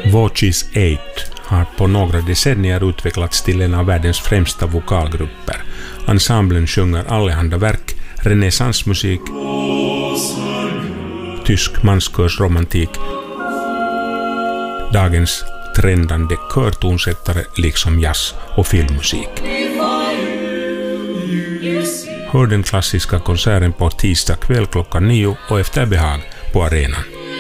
Voices 8 har på några decennier utvecklats till en av världens främsta vokalgrupper. Ensemblen sjunger allehanda verk, renässansmusik, tysk manskörsromantik, dagens trendande körtonsättare liksom jazz och filmmusik. Hör den klassiska konserten på tisdag kväll klockan 9 och efter behag på arenan.